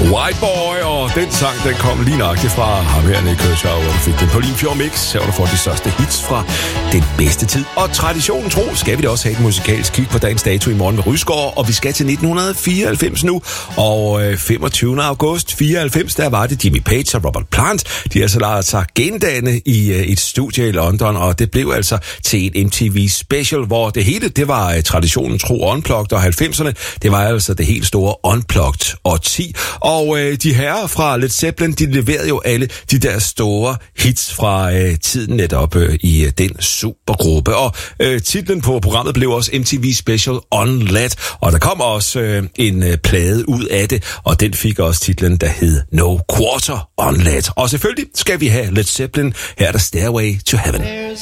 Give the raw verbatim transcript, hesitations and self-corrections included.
White Boy, og den sang, den kom lige nøjagtigt fra ham her, Nick Kershaw, og du fik den på Limfjord Mix, her du får de største hits fra den bedste tid. Og traditionen tro, skal vi da også have et musikalsk kig på dagens dato i morgen med Rysgaard, og vi skal til nitten fireoghalvfems nu, og øh, femogtyvende august fireoghalvfems, der var det Jimmy Page og Robert Plant. De har så ladet sig gendanne i øh, et studie i London, og det blev altså til et M T V special, hvor det hele, det var øh, traditionen tro unplugged, og halvfemserne, det var altså det helt store unplugged årti. Og øh, de herrer fra Led Zeppelin, de leverede jo alle de der store hits fra øh, tiden netop øh, i øh, den supergruppe. Og øh, titlen på programmet blev også M T V Special Unled, og der kom også øh, en øh, plade ud af det, og den fik også titlen, der hed No Quarter Unled. Og selvfølgelig skal vi have Led Zeppelin. Her er der Stairway to Heaven.